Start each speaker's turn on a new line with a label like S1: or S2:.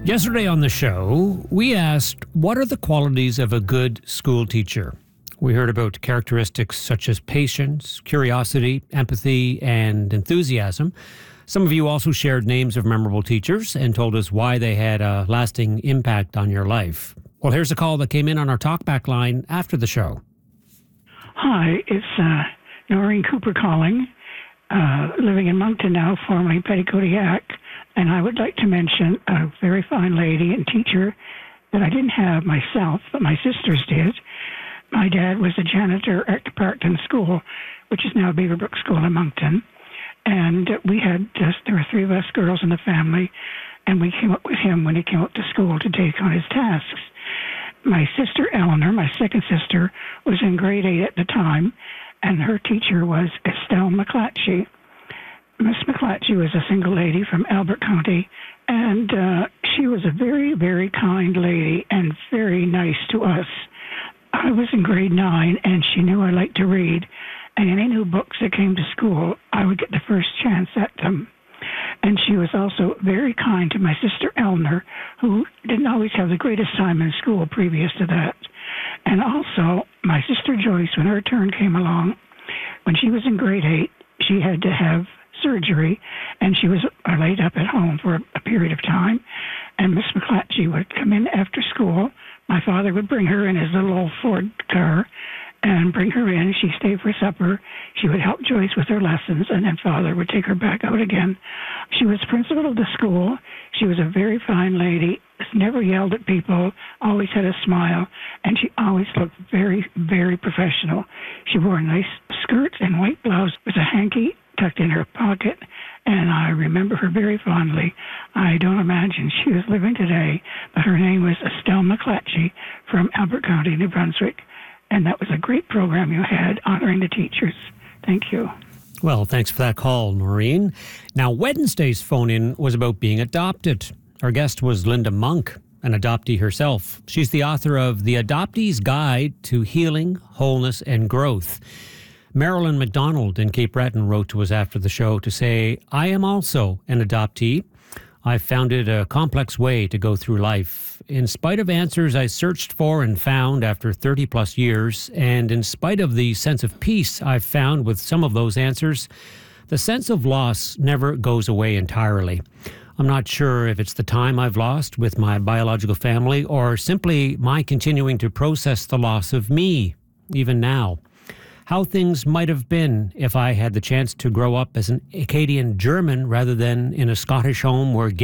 S1: Yesterday on the show, we asked, what are the qualities of a good school teacher? We heard about characteristics such as patience, curiosity, empathy, and enthusiasm. Some of you also shared names of memorable teachers and told us why they had a lasting impact on your life. Well, here's a call that came in on our talkback line after the show.
S2: Hi, it's Noreen Cooper calling, living in Moncton now, formerly Petticoat-Yack. And I would like to mention a very fine lady and teacher that I didn't have myself, but my sisters did. My dad was a janitor at the Parkton School, which is now Beaverbrook School in Moncton. And there were three of us girls in the family, and we came up with him when he came up to school to take on his tasks. My sister Eleanor, my second sister, was in grade 8 at the time, and her teacher was Estelle McClatchy. Miss McClatchy was a single lady from Albert County, and she was a very, very kind lady and very nice to us. I was in grade 9, and she knew I liked to read, and any new books that came to school, I would get the first chance at them. And she was also very kind to my sister Eleanor, who didn't always have the greatest time in school previous to that. And also, my sister Joyce, when her turn came along, when she was in grade 8, she had to have surgery, and she was laid up at home for a period of time. And Miss McClatchy would come in after school. My father would bring her in his little old Ford car and bring her in. She'd stay for supper. She would help Joyce with her lessons, and then Father would take her back out again. She was principal of the school. She was a very fine lady, never yelled at people, always had a smile, and she always looked very, very professional. She wore a nice skirt and white blouse with a hanky tucked in her pocket, and I remember her very fondly. I don't imagine she was living today, but her name was Estelle McClatchy from Albert County, New Brunswick, and that was a great program you had honoring the teachers. Thank you.
S1: Well, thanks for that call, Noreen. Now, Wednesday's phone-in was about being adopted. Our guest was Linda Monk, an adoptee herself. She's the author of The Adoptee's Guide to Healing, Wholeness, and Growth. Marilyn McDonald in Cape Breton wrote to us after the show to say, I am also an adoptee. I've found it a complex way to go through life. In spite of answers I searched for and found after 30 plus years, and in spite of the sense of peace I've found with some of those answers, the sense of loss never goes away entirely. I'm not sure if it's the time I've lost with my biological family or simply my continuing to process the loss of me, even now. How things might have been if I had the chance to grow up as an Acadian German rather than in a Scottish home where